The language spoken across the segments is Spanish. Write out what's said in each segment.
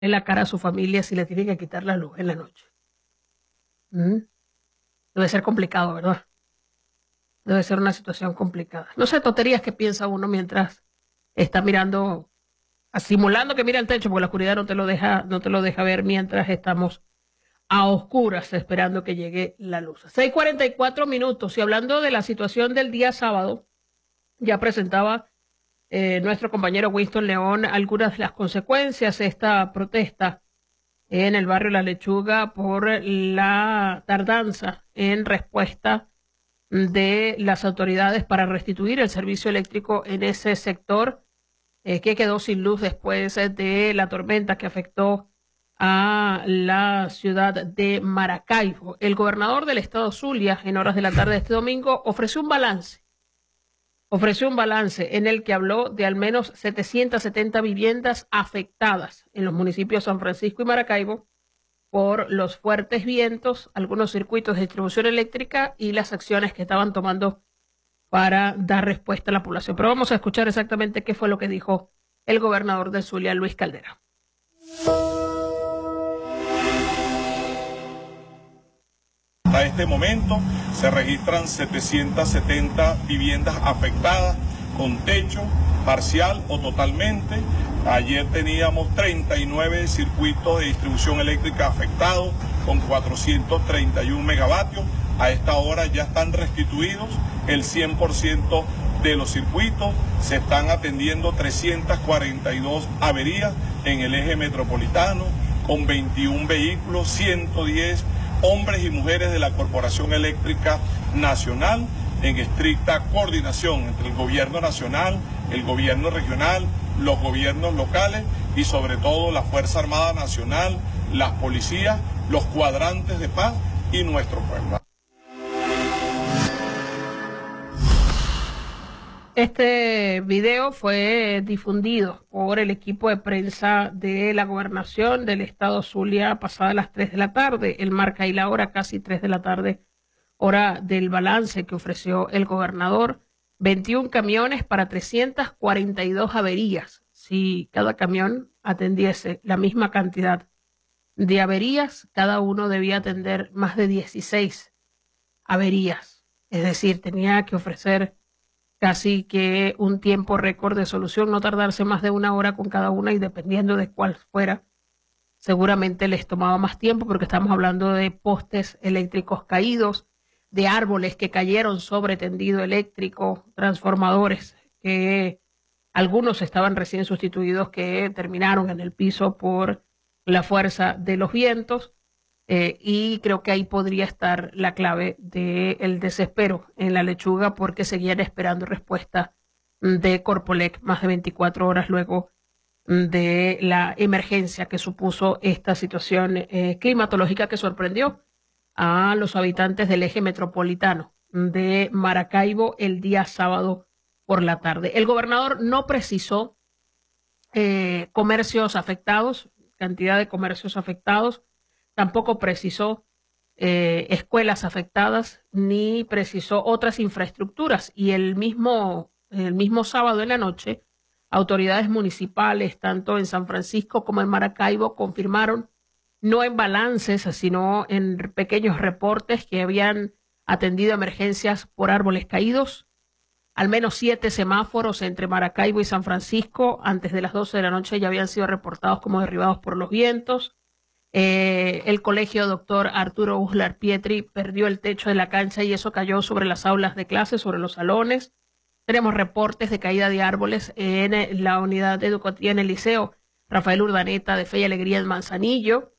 en la cara a su familia si le tienen que quitar la luz en la noche. Debe ser complicado, ¿verdad? Debe ser una situación complicada. No sé, tonterías que piensa uno mientras está mirando, simulando que mira el techo, porque la oscuridad no te lo deja ver mientras estamos a oscuras esperando que llegue la luz. 6:44 y hablando de la situación del día sábado, ya presentaba nuestro compañero Winston León algunas de las consecuencias de esta protesta en el barrio La Lechuga por la tardanza en respuesta de las autoridades para restituir el servicio eléctrico en ese sector que quedó sin luz después de la tormenta que afectó a la ciudad de Maracaibo. El gobernador del estado Zulia, en horas de la tarde de este domingo, ofreció un balance en el que habló de al menos 770 viviendas afectadas en los municipios de San Francisco y Maracaibo por los fuertes vientos, algunos circuitos de distribución eléctrica y las acciones que estaban tomando para dar respuesta a la población. Pero vamos a escuchar exactamente qué fue lo que dijo el gobernador de Zulia, Luis Caldera. A este momento se registran 770 viviendas afectadas con techo parcial o totalmente. Ayer teníamos 39 circuitos de distribución eléctrica afectados con 431 megavatios. A esta hora ya están restituidos el 100% de los circuitos. Se están atendiendo 342 averías en el eje metropolitano con 21 vehículos, 110 hombres y mujeres de la Corporación Eléctrica Nacional en estricta coordinación entre el gobierno nacional, el gobierno regional, los gobiernos locales y sobre todo la Fuerza Armada Nacional, las policías, los cuadrantes de paz y nuestro pueblo. Este video fue difundido por el equipo de prensa de la gobernación del estado Zulia pasadas las 3 de la tarde. Él marca ahí la hora, casi 3 de la tarde, hora del balance que ofreció el gobernador. 21 camiones para 342 averías. Si cada camión atendiese la misma cantidad de averías, cada uno debía atender más de 16 averías. Es decir, tenía que ofrecer casi que un tiempo récord de solución, no tardarse más de 1 hora con cada una y dependiendo de cuál fuera, seguramente les tomaba más tiempo porque estamos hablando de postes eléctricos caídos, de árboles que cayeron sobre tendido eléctrico, transformadores que algunos estaban recién sustituidos que terminaron en el piso por la fuerza de los vientos. Y creo que ahí podría estar la clave del desespero en La Lechuga porque seguían esperando respuesta de Corpolec más de 24 horas luego de la emergencia que supuso esta situación climatológica que sorprendió a los habitantes del eje metropolitano de Maracaibo el día sábado por la tarde. El gobernador no precisó comercios afectados, cantidad de comercios afectados. Tampoco precisó escuelas afectadas ni precisó otras infraestructuras. Y el mismo sábado en la noche, autoridades municipales, tanto en San Francisco como en Maracaibo, confirmaron, no en balances, sino en pequeños reportes, que habían atendido emergencias por árboles caídos. Al menos 7 semáforos entre Maracaibo y San Francisco antes de las 12 de la noche ya habían sido reportados como derribados por los vientos. El colegio Dr. Arturo Uslar Pietri perdió el techo de la cancha y eso cayó sobre las aulas de clase, sobre los salones. Tenemos reportes de caída de árboles en la unidad educativa en el liceo Rafael Urdaneta de Fe y Alegría en Manzanillo.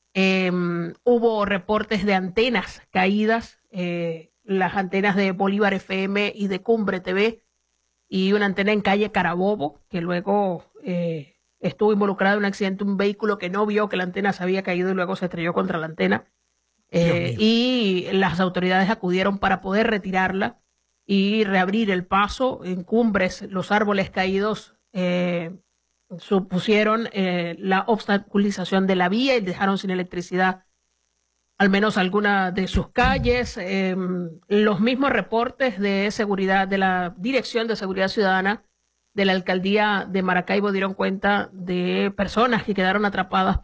Hubo reportes de antenas caídas, las antenas de Bolívar FM y de Cumbre TV y una antena en calle Carabobo que luego estuvo involucrado en un accidente, un vehículo que no vio que la antena se había caído y luego se estrelló contra la antena. Y las autoridades acudieron para poder retirarla y reabrir el paso. En Cumbres, los árboles caídos supusieron la obstaculización de la vía y dejaron sin electricidad al menos alguna de sus calles. Los mismos reportes de seguridad de la Dirección de Seguridad Ciudadana de la alcaldía de Maracaibo dieron cuenta de personas que quedaron atrapadas